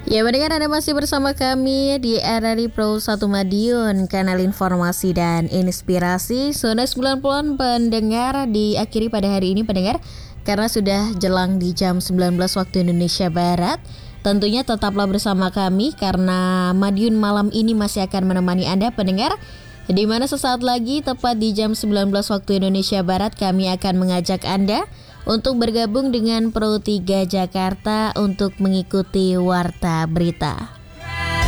Ya, mendengar Anda masih bersama kami di RRI Pro 1 Madiun, kanal informasi dan inspirasi. Sudah 90-an pendengar diakhiri pada hari ini pendengar, karena sudah jelang di jam 19 waktu Indonesia Barat. Tentunya tetaplah bersama kami karena Madiun malam ini masih akan menemani Anda pendengar. Di mana sesaat lagi tepat di jam 19 waktu Indonesia Barat kami akan mengajak Anda untuk bergabung dengan Pro 3 Jakarta untuk mengikuti Warta Berita.